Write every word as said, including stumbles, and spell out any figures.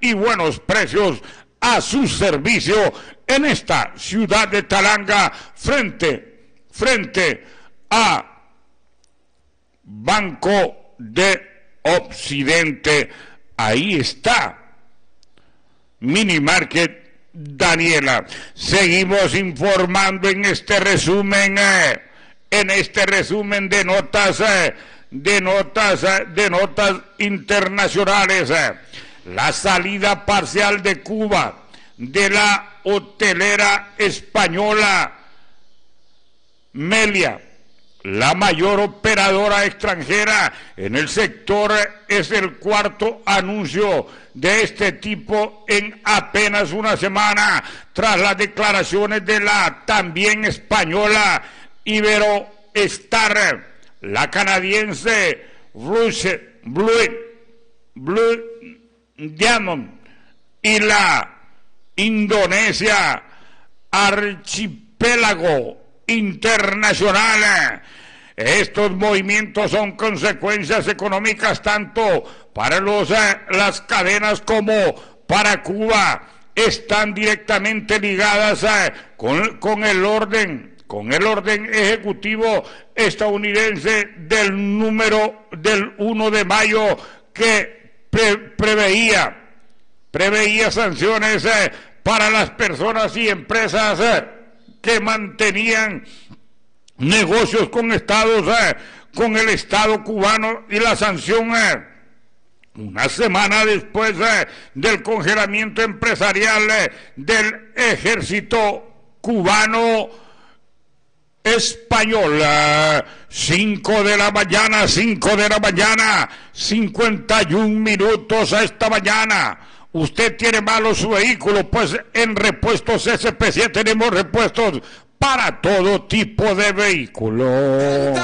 y buenos precios a su servicio en esta ciudad de Talanga, frente, frente a Banco de Occidente. Ahí está Mini Market Daniela. Seguimos informando en este resumen, eh, en este resumen de notas, eh, de notas, eh, de notas internacionales. Eh. La salida parcial de Cuba de la hotelera española Meliá, la mayor operadora extranjera en el sector, es el cuarto anuncio de este tipo en apenas una semana, tras las declaraciones de la también española Iberoestar, la canadiense Rush Blue, Blue Diamond y la Indonesia Archipiélago Internacional. Estos movimientos son consecuencias económicas tanto para los, eh, las cadenas como para Cuba. Están directamente ligadas eh, con, con el orden, con el orden ejecutivo estadounidense del número del uno de mayo que pre, preveía preveía sanciones eh, para las personas y empresas eh, que mantenían negocios con estados, eh, con el Estado cubano, y la sanción eh, una semana después eh, del congelamiento empresarial eh, del ejército cubano español. Eh, cinco de la mañana, cinco de la mañana, cincuenta y un minutos a esta mañana. Usted tiene malo su vehículo, pues en Repuestos S P C tenemos repuestos para todo tipo de vehículos.